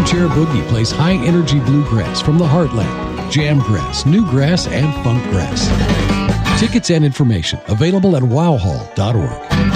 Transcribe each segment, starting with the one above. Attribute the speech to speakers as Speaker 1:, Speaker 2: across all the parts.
Speaker 1: Armchair Boogie plays high-energy bluegrass from the heartland, jamgrass, newgrass, and funkgrass. Tickets and information available at wowhall.org.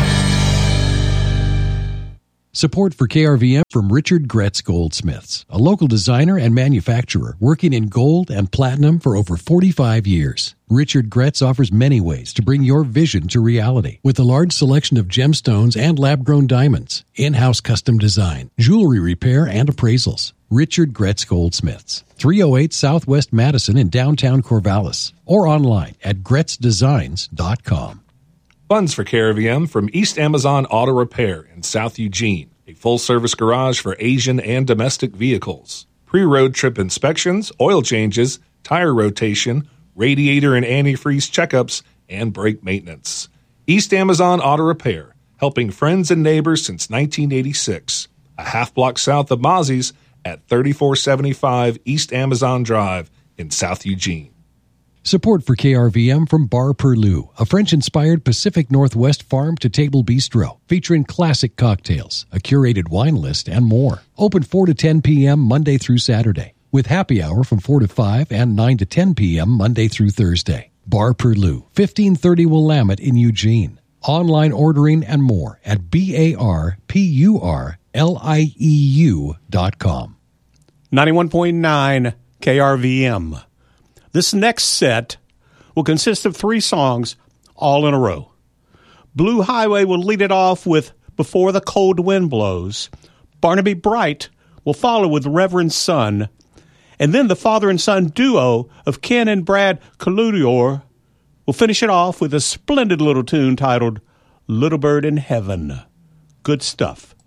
Speaker 1: Support for KRVM from Richard Gretz Goldsmiths, a local designer and manufacturer working in gold and platinum for over 45 years. Richard Gretz offers many ways to bring your vision to reality with a large selection of gemstones and lab-grown diamonds, in-house custom design, jewelry repair, and appraisals. Richard Gretz Goldsmiths, 308 Southwest Madison in downtown Corvallis, or online at gretzdesigns.com.
Speaker 2: Funds for KRVM from East Amazon Auto Repair in South Eugene, a full-service garage for Asian and domestic vehicles. Pre-road trip inspections, oil changes, tire rotation, radiator and antifreeze checkups, and brake maintenance. East Amazon Auto Repair, helping friends and neighbors since 1986. A half block south of Mozzie's at 3475 East Amazon Drive in South Eugene.
Speaker 1: Support for KRVM from Bar Perlou, a French-inspired Pacific Northwest farm-to-table bistro featuring classic cocktails, a curated wine list, and more. Open 4 to 10 p.m. Monday through Saturday, with happy hour from 4 to 5 and 9 to 10 p.m. Monday through Thursday. Bar Perlou, 1530 Willamette in Eugene. Online ordering and more at barpurlieu.com.
Speaker 3: 91.9 KRVM. This next set will consist of 3 songs all in a row. Blue Highway will lead it off with Before the Cold Wind Blows. Barnaby Bright will follow with Reverend Son. And then the father and son duo of Ken and Brad Coludior will finish it off with a splendid little tune titled Little Bird in Heaven. Good stuff.